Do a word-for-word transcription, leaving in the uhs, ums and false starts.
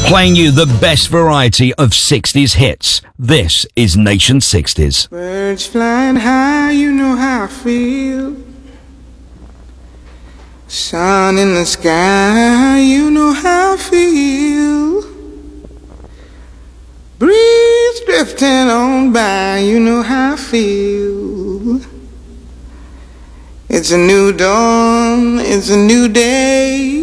Playing you the best variety of sixties hits. This is Nation sixties. Birds flying high, you know how I feel. Sun in the sky, you know how I feel. Breeze drifting on by, you know how I feel. It's a new dawn, it's a new day.